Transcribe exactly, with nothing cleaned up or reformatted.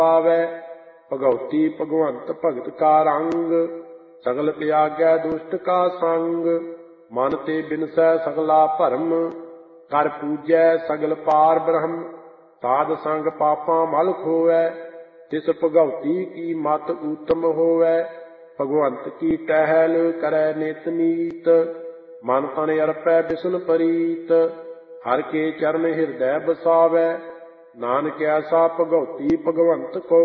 ਪਾਵੈ। ਭਗਉਤੀ ਭਗਵੰਤ ਭਗਤ ਕਾ ਰੰਗ, ਸਗਲ ਤਿਆਗੈ ਦੁਸ਼ਟ ਕਾ ਸੰਗ। ਮਨ ਤੇ ਬਿਨਸੈ ਸਗਲਾ ਭਰਮ, ਕਰ ਪੂਜੈ ਸਗਲ ਪਾਰ ਬ੍ਰਹਮ। ਸਾਧ ਸੰਗ ਪਾਪਾਂ ਮਲ ਖੋਵੈ, ਤਿਸ ਭਗਉਤੀ ਕੀ ਮਤ ਊਤਮ ਹੋਵੈ। ਭਗਵੰਤ ਕੀ ਟਹਿਲ ਕਰੈ ਨਿਤ ਨੀਤ, ਮਨ ਤਨ ਅਰਪੈ ਬਿਸਨ ਪ੍ਰੀਤ। ਹਰਿ ਕੇ ਚਰਨ ਹਿਰਦੈ ਬਸਾਵੈ, ਨਾਨਕ ਐਸਾ ਭਗਉਤੀ ਭਗਵੰਤ ਕੋ